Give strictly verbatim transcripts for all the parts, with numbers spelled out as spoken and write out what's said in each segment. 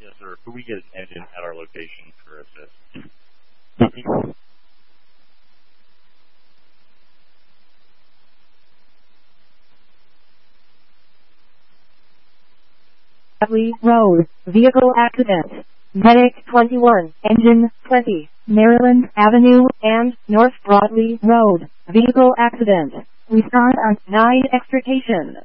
Yes, sir. Could we get an engine at our location for assist? Bradley Road, vehicle accident. Medic twenty-one, engine twenty, Maryland Avenue and North Broadley Road, vehicle accident. Respond on nine extrication.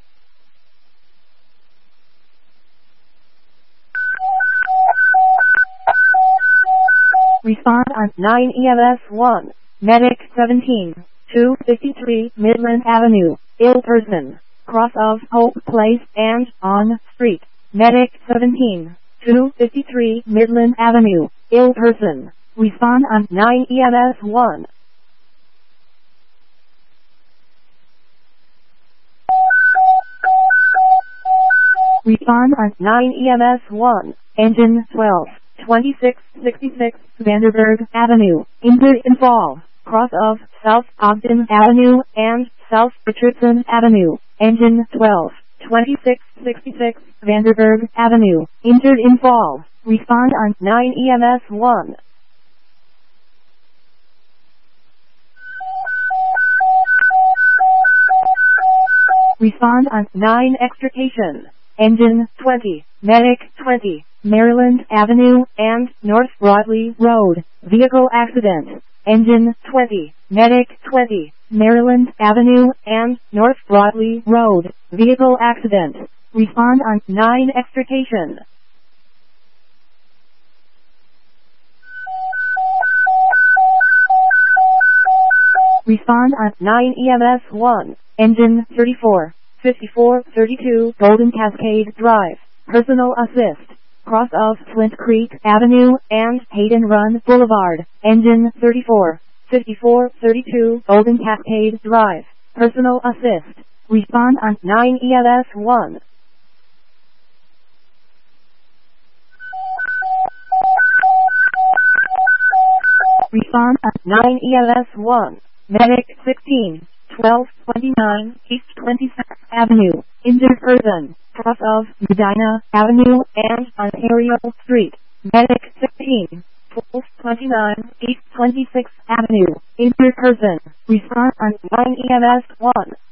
Respond on nine E M S one, Medic seventeen, two fifty-three Midland Avenue, ill person, cross of Hope Place and on street. Medic seventeen, two fifty-three Midland Avenue, ill person. Respond on nine E M S one. Respond on nine E M S one, engine twelve, twenty-six sixty-six Vanderburg Avenue, injured in fall, cross of South Ogden Avenue and South Richardson Avenue, engine twelve, twenty-six sixty-six Vanderburg Avenue, injured in fall. Respond on nine E M S one. Respond on nine extrication. Engine twenty, Medic twenty, Maryland Avenue and North Broadley Road, vehicle accident. Engine twenty, Medic twenty, Maryland Avenue and North Broadley Road, vehicle accident. Respond on nine extrication. Respond on nine E M S one, engine thirty-four, fifty-four thirty-two Golden Cascade Drive, personal assist, cross of Flint Creek Avenue and Hayden Run Boulevard, engine thirty-four, fifty-four thirty-two Golden Cascade Drive, personal assist. Respond on nine E M S one. Respond on nine E M S one. Medic sixteen, twelve twenty-nine East twenty-sixth Avenue, injured person, cross of Medina Avenue and Ontario Street. Medic sixteen, twelve twenty-nine East twenty-sixth Avenue, injured person. Respond on nine E M S one.